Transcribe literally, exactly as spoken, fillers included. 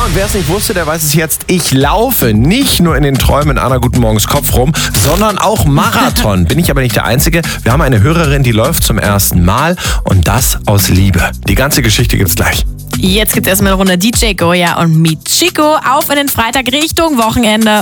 und wer es nicht wusste, der weiß es jetzt. Ich laufe nicht nur in den Träumen in Anna Guten Morgens Kopf rum, sondern auch Marathon. Bin ich aber nicht der Einzige. Wir haben eine Hörerin, die läuft zum ersten Mal und das aus Liebe. Die ganze Geschichte gibt's gleich. Jetzt gibt's erstmal eine Runde D J Goya und Michiko auf in den Freitag Richtung Wochenende.